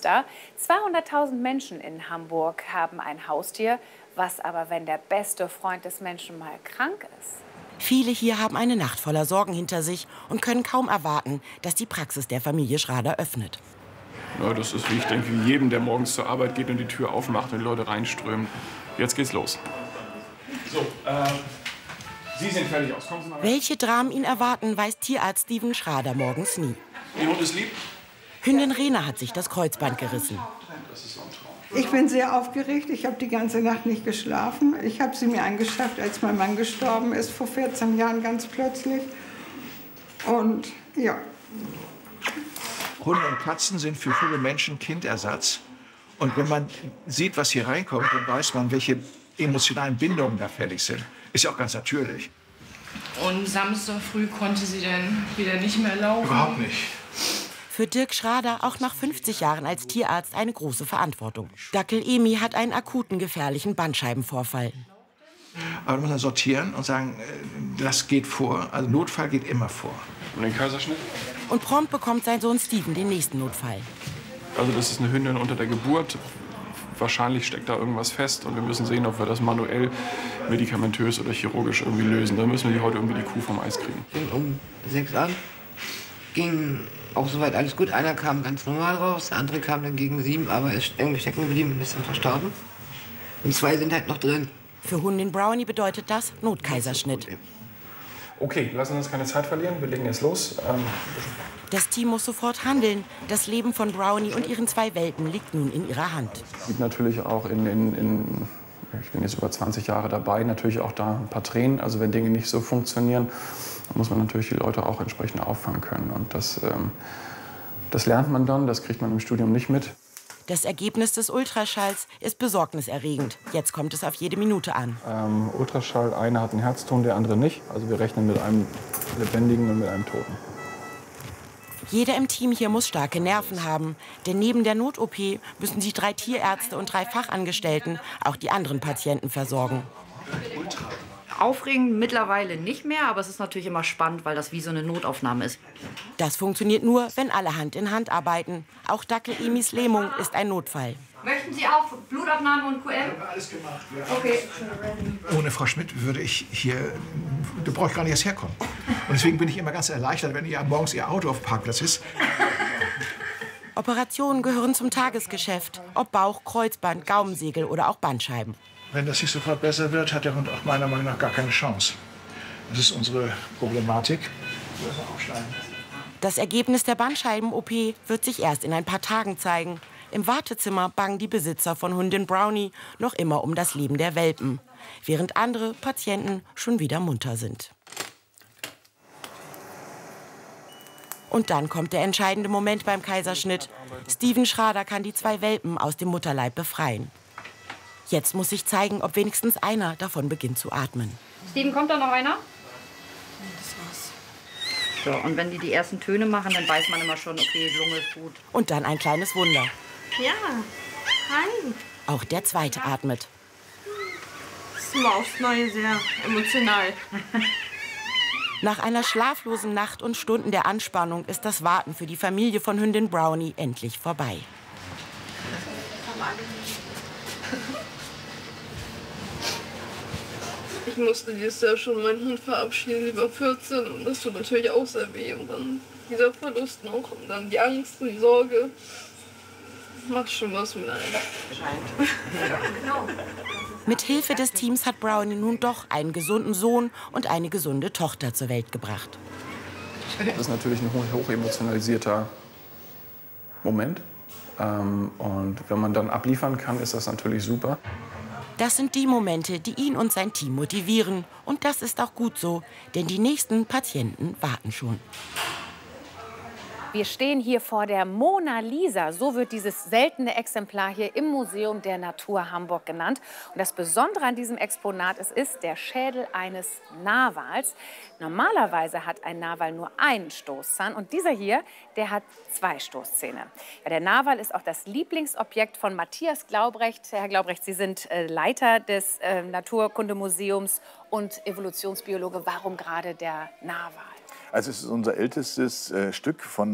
Münster. 200.000 Menschen in Hamburg haben ein Haustier. Was aber, wenn der beste Freund des Menschen mal krank ist? Viele hier haben eine Nacht voller Sorgen hinter sich und können kaum erwarten, dass die Praxis der Familie Schrader öffnet. Ja, das ist, wie ich denke, wie jedem, der morgens zur Arbeit geht und die Tür aufmacht und die Leute reinströmen. Jetzt geht's los. So, Sie sind fertig aus. Kommen Sie mal. Welche Dramen ihn erwarten, weiß Tierarzt Steven Schrader morgens nie. Ihr Hund ist lieb? Hündin Rena hat sich das Kreuzband gerissen. Das ist so ein Traum. Ich bin sehr aufgeregt. Ich habe die ganze Nacht nicht geschlafen. Ich habe sie mir angeschafft, als mein Mann gestorben ist, vor 14 Jahren ganz plötzlich. Und ja. Hunde und Katzen sind für viele Menschen Kindersatz. Und wenn man sieht, was hier reinkommt, dann weiß man, welche emotionalen Bindungen da fällig sind. Ist ja auch ganz natürlich. Und Samstag früh konnte sie dann wieder nicht mehr laufen? Überhaupt nicht. Für Dirk Schrader, auch nach 50 Jahren als Tierarzt, eine große Verantwortung. Dackel Emi hat einen akuten, gefährlichen Bandscheibenvorfall. Aber man muss dann sortieren und sagen, das geht vor. Also Notfall geht immer vor. Und den Kaiserschnitt? Und prompt bekommt sein Sohn Steven den nächsten Notfall. Also das ist eine Hündin unter der Geburt. Wahrscheinlich steckt da irgendwas fest und wir müssen sehen, ob wir das manuell, medikamentös oder chirurgisch irgendwie lösen. Da müssen wir heute irgendwie die Kuh vom Eis kriegen. Fing um 6 an, ging auch soweit alles gut. Einer kam ganz normal raus, der andere kam dann gegen 7, aber ist irgendwie stecken geblieben und ist dann verstorben. Und 2 sind halt noch drin. Für Hundin Brownie bedeutet das Notkaiserschnitt. Okay, lassen wir uns keine Zeit verlieren. Wir legen jetzt los. Das Team muss sofort handeln. Das Leben von Brownie und ihren 2 Welpen liegt nun in ihrer Hand. Es gibt natürlich auch ich bin jetzt über 20 Jahre dabei, natürlich auch da ein paar Tränen. Also wenn Dinge nicht so funktionieren, dann muss man natürlich die Leute auch entsprechend auffangen können. Und das lernt man dann, das kriegt man im Studium nicht mit. Das Ergebnis des Ultraschalls ist besorgniserregend. Jetzt kommt es auf jede Minute an. Ultraschall, einer hat einen Herzton, der andere nicht. Also wir rechnen mit einem Lebendigen und mit einem Toten. Jeder im Team hier muss starke Nerven haben. Denn neben der Not-OP müssen sich 3 Tierärzte und 3 Fachangestellten auch die anderen Patienten versorgen. Aufregend mittlerweile nicht mehr, aber es ist natürlich immer spannend, weil das wie so eine Notaufnahme ist. Das funktioniert nur, wenn alle Hand in Hand arbeiten. Auch Dackel Emis Lähmung ist ein Notfall. Möchten Sie auch Blutabnahme und QM? Ich habe alles gemacht. Ja. Okay. Ohne Frau Schmidt würde ich hier, da brauche ich gar nicht erst herkommen. Und deswegen bin ich immer ganz erleichtert, wenn morgens Ihr Auto auf dem Parkplatz ist. Operationen gehören zum Tagesgeschäft. Ob Bauch, Kreuzband, Gaumensegel oder auch Bandscheiben. Wenn das nicht sofort besser wird, hat der Hund auch meiner Meinung nach gar keine Chance. Das ist unsere Problematik. Das Ergebnis der Bandscheiben-OP wird sich erst in ein paar Tagen zeigen. Im Wartezimmer bangen die Besitzer von Hundin Brownie noch immer um das Leben der Welpen, während andere Patienten schon wieder munter sind. Und dann kommt der entscheidende Moment beim Kaiserschnitt. Steven Schrader kann die 2 Welpen aus dem Mutterleib befreien. Jetzt muss sich zeigen, ob wenigstens einer davon beginnt zu atmen. Steven, kommt da noch einer? Das war's. So, und wenn die ersten Töne machen, dann weiß man immer schon, okay, Lunge ist gut. Und dann ein kleines Wunder. Ja, hi. Auch der zweite atmet. Das ist immer aufs Neue sehr emotional. Nach einer schlaflosen Nacht und Stunden der Anspannung ist das Warten für die Familie von Hündin Brownie endlich vorbei. Ich musste dieses Jahr schon meinen Hund verabschieden, sie war 14 und das tut natürlich auch sehr weh. Und dann dieser Verlust noch und dann die Angst und die Sorge. Macht schon was mit einem. Mit Hilfe des Teams hat Brownie nun doch einen gesunden Sohn und eine gesunde Tochter zur Welt gebracht. Das ist natürlich ein hochemotionalisierter Moment. Und wenn man dann abliefern kann, ist das natürlich super. Das sind die Momente, die ihn und sein Team motivieren. Und das ist auch gut so, denn die nächsten Patienten warten schon. Wir stehen hier vor der Mona Lisa. So wird dieses seltene Exemplar hier im Museum der Natur Hamburg genannt. Und das Besondere an diesem Exponat ist der Schädel eines Narwals. Normalerweise hat ein Narwal nur einen Stoßzahn und dieser hier, der hat 2 Stoßzähne. Ja, der Narwal ist auch das Lieblingsobjekt von Matthias Glaubrecht. Herr Glaubrecht, Sie sind Leiter des Naturkundemuseums und Evolutionsbiologe. Warum gerade der Narwal? Also es ist unser ältestes Stück von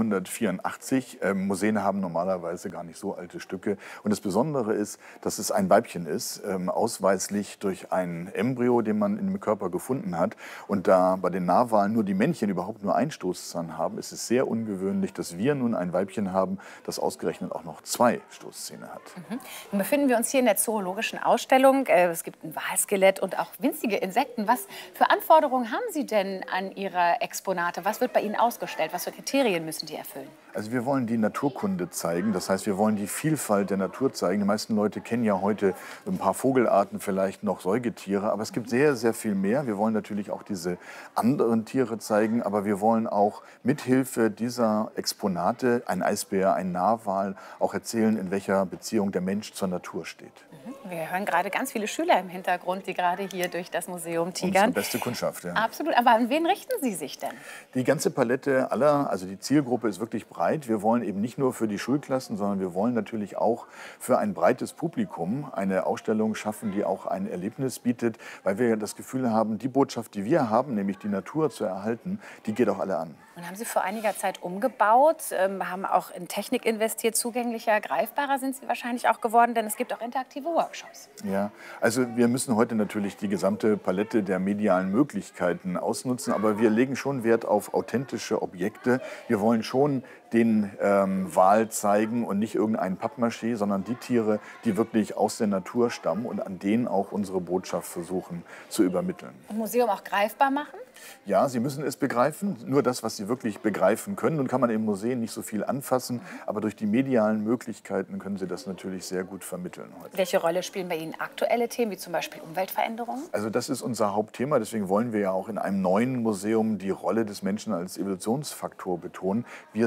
1684. Museen haben normalerweise gar nicht so alte Stücke. Und das Besondere ist, dass es ein Weibchen ist, ausweislich durch ein Embryo, den man im Körper gefunden hat. Und da bei den Narwalen nur die Männchen überhaupt nur einen Stoßzahn haben, ist es sehr ungewöhnlich, dass wir nun ein Weibchen haben, das ausgerechnet auch noch 2 Stoßzähne hat. Nun befinden wir uns hier in der zoologischen Ausstellung. Es gibt ein Walskelett und auch winzige Insekten. Was für Anforderungen haben Sie denn an Ihre Exponate? Was wird bei Ihnen ausgestellt? Was für Kriterien müssen die erfüllen? Also wir wollen die Naturkunde zeigen. Das heißt, wir wollen die Vielfalt der Natur zeigen. Die meisten Leute kennen ja heute ein paar Vogelarten, vielleicht noch Säugetiere. Aber es gibt sehr, sehr viel mehr. Wir wollen natürlich auch diese anderen Tiere zeigen. Aber wir wollen auch mithilfe dieser Exponate, ein Eisbär, ein Narwal, auch erzählen, in welcher Beziehung der Mensch zur Natur steht. Wir hören gerade ganz viele Schüler im Hintergrund, die gerade hier durch das Museum tigern. Unsere beste Kundschaft, ja. Absolut. Aber an wen richten Sie sich denn? Die ganze Palette aller, also die Zielgruppe ist wirklich breit. Wir wollen eben nicht nur für die Schulklassen, sondern wir wollen natürlich auch für ein breites Publikum eine Ausstellung schaffen, die auch ein Erlebnis bietet, weil wir das Gefühl haben, die Botschaft, die wir haben, nämlich die Natur zu erhalten, die geht auch alle an. Und haben Sie vor einiger Zeit umgebaut, haben auch in Technik investiert, zugänglicher, greifbarer sind Sie wahrscheinlich auch geworden, denn es gibt auch interaktive Workshops. Ja, also wir müssen heute natürlich die gesamte Palette der medialen Möglichkeiten ausnutzen, aber wir legen schon Wert auf authentische Objekte. Wir wollen schon den Wal zeigen und nicht irgendeinen Pappmaché, sondern die Tiere, die wirklich aus der Natur stammen und an denen auch unsere Botschaft versuchen zu übermitteln. Im Museum auch greifbar machen? Ja, Sie müssen es begreifen, nur das, was Sie wirklich begreifen können. Nun kann man im Museum nicht so viel anfassen, aber durch die medialen Möglichkeiten können Sie das natürlich sehr gut vermitteln heute. Welche Rolle spielen bei Ihnen aktuelle Themen, wie zum Beispiel Umweltveränderungen? Also das ist unser Hauptthema, deswegen wollen wir ja auch in einem neuen Museum die Rolle des Menschen als Evolutionsfaktor betonen. Wir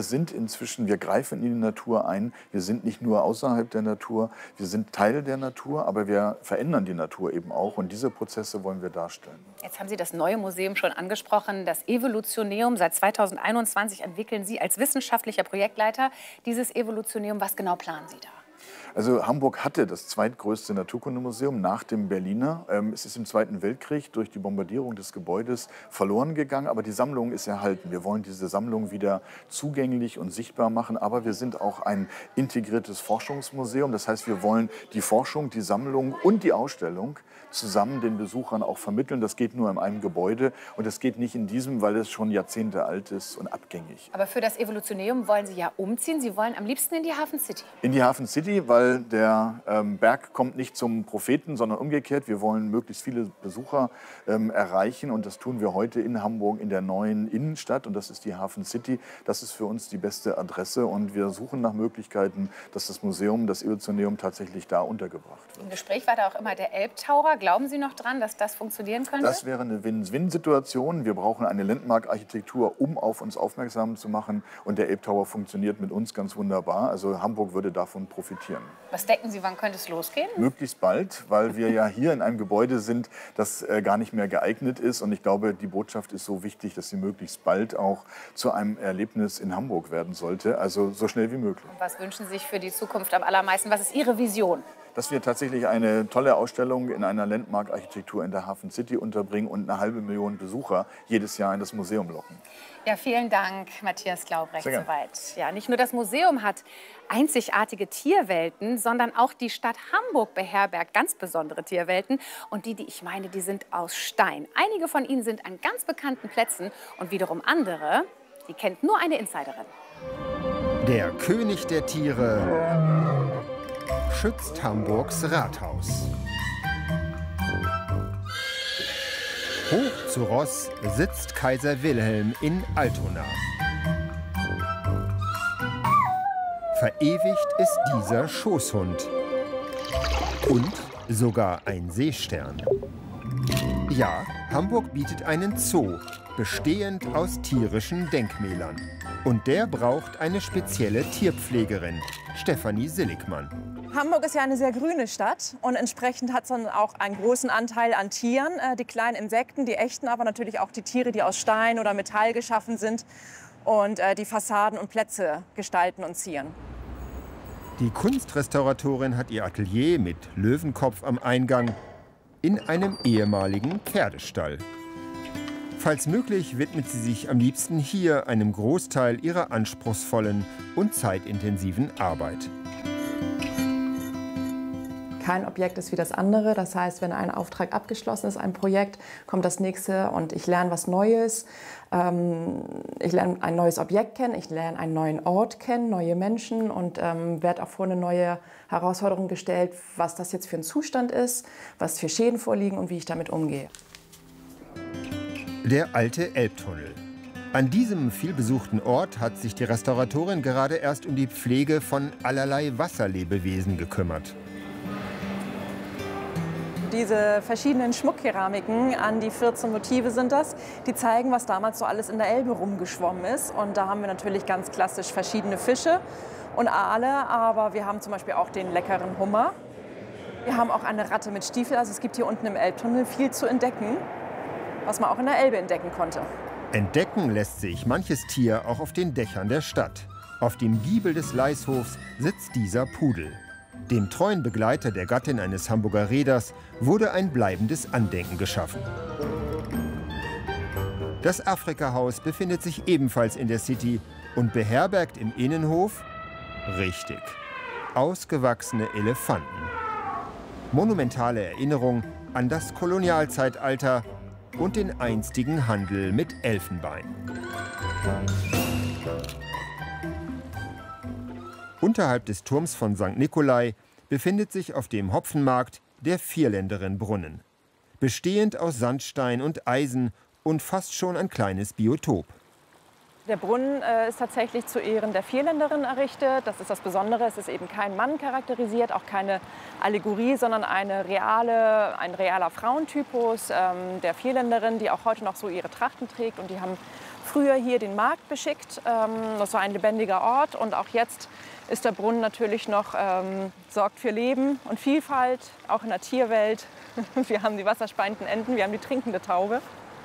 greifen in die Natur ein, wir sind nicht nur außerhalb der Natur, wir sind Teil der Natur, aber wir verändern die Natur eben auch und diese Prozesse wollen wir darstellen. Jetzt haben Sie das neue Museum schon angesprochen, das Evolutioneum. Seit 2021 entwickeln Sie als wissenschaftlicher Projektleiter dieses Evolutioneum. Was genau planen Sie da? Also Hamburg hatte das zweitgrößte Naturkundemuseum nach dem Berliner. Es ist im Zweiten Weltkrieg durch die Bombardierung des Gebäudes verloren gegangen, aber die Sammlung ist erhalten. Wir wollen diese Sammlung wieder zugänglich und sichtbar machen, aber wir sind auch ein integriertes Forschungsmuseum. Das heißt, wir wollen die Forschung, die Sammlung und die Ausstellung zusammen den Besuchern auch vermitteln. Das geht nur in einem Gebäude und das geht nicht in diesem, weil es schon Jahrzehnte alt ist und abgängig. Aber für das Evolutioneum wollen Sie ja umziehen. Sie wollen am liebsten in die Hafen City. In die Hafen City, weil der Berg kommt nicht zum Propheten, sondern umgekehrt. Wir wollen möglichst viele Besucher erreichen und das tun wir heute in Hamburg in der neuen Innenstadt und das ist die Hafen City. Das ist für uns die beste Adresse und wir suchen nach Möglichkeiten, dass das Museum, das Evolutioneum tatsächlich da untergebracht wird. Im Gespräch war da auch immer der Elbtower. Glauben Sie noch dran, dass das funktionieren könnte? Das wäre eine Win-Win-Situation. Wir brauchen eine Landmark-Architektur, um auf uns aufmerksam zu machen. Und der Elbtower funktioniert mit uns ganz wunderbar. Also Hamburg würde davon profitieren. Was denken Sie, wann könnte es losgehen? Möglichst bald, weil wir ja hier in einem Gebäude sind, das gar nicht mehr geeignet ist. Und ich glaube, die Botschaft ist so wichtig, dass sie möglichst bald auch zu einem Erlebnis in Hamburg werden sollte. Also so schnell wie möglich. Und was wünschen Sie sich für die Zukunft am allermeisten? Was ist Ihre Vision? Dass wir tatsächlich eine tolle Ausstellung in einer Landmark-Architektur in der Hafen City unterbringen und 500.000 Besucher jedes Jahr in das Museum locken. Ja, vielen Dank, Matthias Glaubrecht, soweit. Ja, nicht nur das Museum hat einzigartige Tierwelten, sondern auch die Stadt Hamburg beherbergt ganz besondere Tierwelten. Und die ich meine, die sind aus Stein. Einige von ihnen sind an ganz bekannten Plätzen und wiederum andere, die kennt nur eine Insiderin. Der König der Tiere schützt Hamburgs Rathaus. Hoch zu Ross sitzt Kaiser Wilhelm in Altona. Verewigt ist dieser Schoßhund. Und sogar ein Seestern. Ja, Hamburg bietet einen Zoo, bestehend aus tierischen Denkmälern. Und der braucht eine spezielle Tierpflegerin, Stefanie Silligmann. Hamburg ist ja eine sehr grüne Stadt und entsprechend hat es dann auch einen großen Anteil an Tieren. Die kleinen Insekten, die echten, aber natürlich auch die Tiere, die aus Stein oder Metall geschaffen sind und die Fassaden und Plätze gestalten und zieren. Die Kunstrestauratorin hat ihr Atelier mit Löwenkopf am Eingang in einem ehemaligen Pferdestall. Falls möglich, widmet sie sich am liebsten hier einem Großteil ihrer anspruchsvollen und zeitintensiven Arbeit. Kein Objekt ist wie das andere. Das heißt, wenn ein Auftrag abgeschlossen ist, ein Projekt, kommt das nächste und ich lerne was Neues. Ich lerne ein neues Objekt kennen, ich lerne einen neuen Ort kennen, neue Menschen und werde auch vor eine neue Herausforderung gestellt, was das jetzt für ein Zustand ist, was für Schäden vorliegen und wie ich damit umgehe. Der alte Elbtunnel. An diesem vielbesuchten Ort hat sich die Restauratorin gerade erst um die Pflege von allerlei Wasserlebewesen gekümmert. Diese verschiedenen Schmuckkeramiken, an die 14 Motive sind das, die zeigen, was damals so alles in der Elbe rumgeschwommen ist. Und da haben wir natürlich ganz klassisch verschiedene Fische und Aale, aber wir haben zum Beispiel auch den leckeren Hummer. Wir haben auch eine Ratte mit Stiefel, also es gibt hier unten im Elbtunnel viel zu entdecken, was man auch in der Elbe entdecken konnte. Entdecken lässt sich manches Tier auch auf den Dächern der Stadt. Auf dem Giebel des Leishofs sitzt dieser Pudel. Dem treuen Begleiter der Gattin eines Hamburger Reeders wurde ein bleibendes Andenken geschaffen. Das Afrika-Haus befindet sich ebenfalls in der City und beherbergt im Innenhof, richtig, ausgewachsene Elefanten. Monumentale Erinnerung an das Kolonialzeitalter und den einstigen Handel mit Elfenbein. Unterhalb des Turms von St. Nikolai befindet sich auf dem Hopfenmarkt der Vierländerin-Brunnen. Bestehend aus Sandstein und Eisen und fast schon ein kleines Biotop. Der Brunnen ist tatsächlich zu Ehren der Vierländerin errichtet. Das ist das Besondere. Es ist eben kein Mann charakterisiert, auch keine Allegorie, sondern ein realer Frauentypus der Vierländerin, die auch heute noch so ihre Trachten trägt. Und die haben früher hier den Markt beschickt. Das war ein lebendiger Ort. Und auch jetzt ist der Brunnen natürlich noch, sorgt für Leben und Vielfalt, auch in der Tierwelt. Wir haben die wasserspeienden Enten, wir haben die trinkende Taube.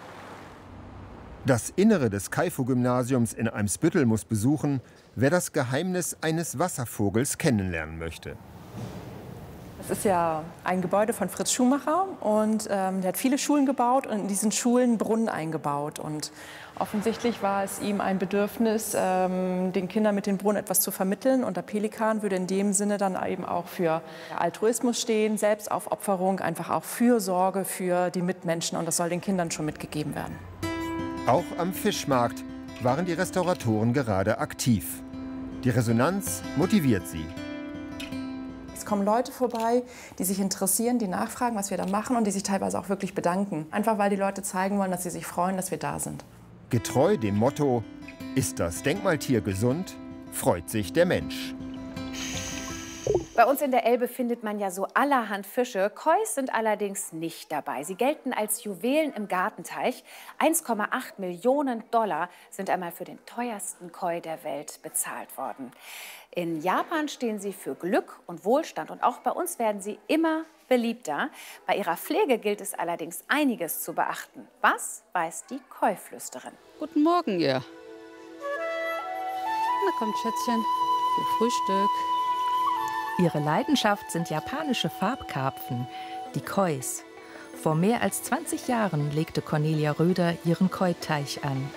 Das Innere des Kaifu-Gymnasiums in Eimsbüttel muss besuchen, wer das Geheimnis eines Wasservogels kennenlernen möchte. Das ist ja ein Gebäude von Fritz Schumacher und der hat viele Schulen gebaut und in diesen Schulen Brunnen eingebaut. Und offensichtlich war es ihm ein Bedürfnis, den Kindern mit den Brunnen etwas zu vermitteln. Und der Pelikan würde in dem Sinne dann eben auch für Altruismus stehen, Selbstaufopferung, einfach auch Fürsorge für die Mitmenschen. Und das soll den Kindern schon mitgegeben werden. Auch am Fischmarkt waren die Restauratoren gerade aktiv. Die Resonanz motiviert sie. Es kommen Leute vorbei, die sich interessieren, die nachfragen, was wir da machen und die sich teilweise auch wirklich bedanken. Einfach weil die Leute zeigen wollen, dass sie sich freuen, dass wir da sind. Getreu dem Motto, ist das Denkmaltier gesund, freut sich der Mensch. Bei uns in der Elbe findet man ja so allerhand Fische. Kois sind allerdings nicht dabei. Sie gelten als Juwelen im Gartenteich. 1,8 Millionen $ sind einmal für den teuersten Koi der Welt bezahlt worden. In Japan stehen sie für Glück und Wohlstand und auch bei uns werden sie immer beliebter. Bei ihrer Pflege gilt es allerdings einiges zu beachten. Was weiß die Koi-Flüsterin? Guten Morgen, ihr. Na kommt, Schätzchen, für Frühstück. Ihre Leidenschaft sind japanische Farbkarpfen, die Kois. Vor mehr als 20 Jahren legte Cornelia Röder ihren Koi-Teich an.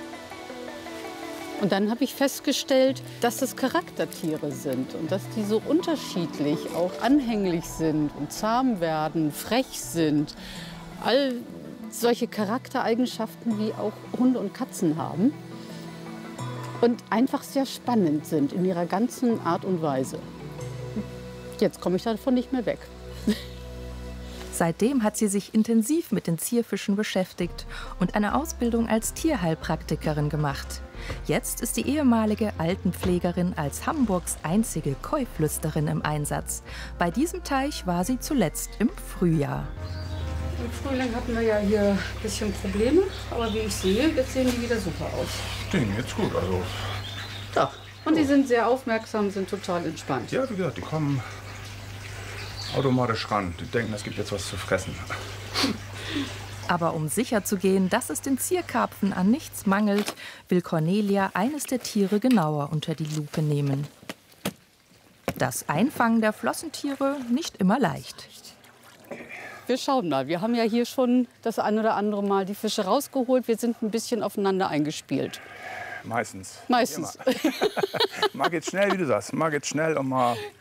Und dann habe ich festgestellt, dass das Charaktertiere sind und dass die so unterschiedlich auch anhänglich sind und zahm werden, frech sind. All solche Charaktereigenschaften, wie auch Hunde und Katzen haben. Und einfach sehr spannend sind in ihrer ganzen Art und Weise. Jetzt komme ich davon nicht mehr weg. Seitdem hat sie sich intensiv mit den Zierfischen beschäftigt und eine Ausbildung als Tierheilpraktikerin gemacht. Jetzt ist die ehemalige Altenpflegerin als Hamburgs einzige Koi-Flüsterin im Einsatz. Bei diesem Teich war sie zuletzt im Frühjahr. Im Frühling hatten wir ja hier ein bisschen Probleme, aber wie ich sehe, jetzt sehen die wieder super aus. Denen jetzt gut, also. Doch. Und die sind sehr aufmerksam, sind total entspannt. Ja, wie gesagt, die kommen automatisch ran. Die denken, es gibt jetzt was zu fressen. Aber um sicherzugehen, dass es den Zierkarpfen an nichts mangelt, will Cornelia eines der Tiere genauer unter die Lupe nehmen. Das Einfangen der Flossentiere nicht immer leicht. wir schauen mal. Wir haben ja hier schon das ein oder andere Mal die Fische rausgeholt. Wir sind ein bisschen aufeinander eingespielt. Meistens. Meistens. Mal geht's schnell, wie du sagst. Mal geht's schnell und mal